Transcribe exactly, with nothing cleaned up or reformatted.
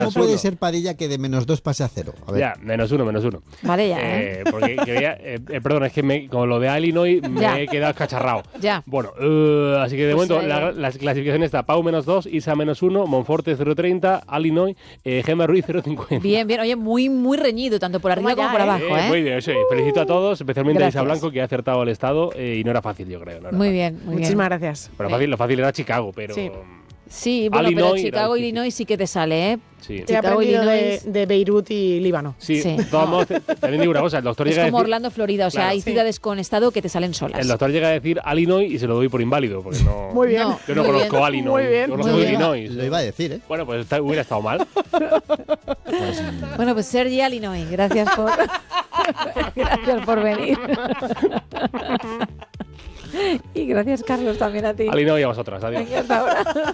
¿Cómo puede ser, Padilla, que de menos dos pase a cero? A ver. Ya, menos uno, menos uno. Vale, ya, ¿eh? eh porque que veía, eh, eh, perdón, es que me, con lo de Illinois me ya. he quedado cacharrado. Ya. Bueno, uh, así que de Pues momento eh, la, la clasificación está Pau menos dos, Isa menos uno, Monforte cero coma treinta, Illinois, eh, Gemma Ruiz cero coma cincuenta. Bien, bien. Oye, muy, muy reñido, tanto por arriba como por abajo, ¿eh? Eh, muy bien, sí. Felicito a todos, especialmente Gracias. a Isa Blanco, que ha acertado el estado eh, y no era fácil, yo creo. No era Muy fácil. bien, muy Muchísimas bien. gracias. Pero fácil, lo fácil era Chicago, pero... Sí. Sí, bueno, Illinois pero Chicago, era Illinois sí que te sale, ¿eh? Sí. He Chicago, aprendido de, Illinois. de Beirut y Líbano. Sí, Sí. de todos modos, también digo una cosa, el doctor Es llega como a decir... Orlando, Florida. O sea, Claro. hay Sí. ciudades con estado que te salen solas. El doctor llega a decir Illinois y se lo doy por inválido, porque no... Muy bien. No. Yo no Muy conozco bien. Illinois, Muy bien. yo conozco Muy bien. Illinois. Lo iba a decir, ¿eh? Bueno, pues está, hubiera estado mal. Pues, Bueno, pues Sergi, Illinois, gracias por, gracias por venir. Y gracias, Carlos, también a ti. Illinois y a vosotras, adiós. Aquí hasta ahora.